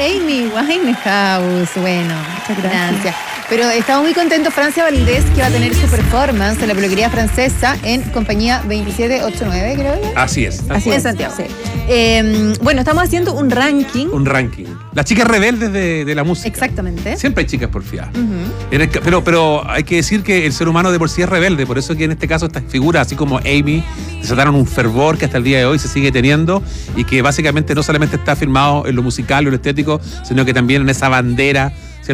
Amy Winehouse. Bueno, Muchas gracias. Pero estamos muy contentos, Francia Valdés, que va a tener su performance en la peluquería francesa en compañía 2789, creo que. Así es. Así En es, Santiago. sí. Bueno, estamos haciendo un ranking. Un ranking. Las chicas rebeldes de la música. Exactamente. Siempre hay chicas porfiadas. Ujú. Pero hay que decir que el ser humano de por sí es rebelde, por eso que en este caso estas figuras, así como Amy, desataron un fervor que hasta el día de hoy se sigue teniendo y que básicamente no solamente está firmado en lo musical o en lo estético, sino que también en esa bandera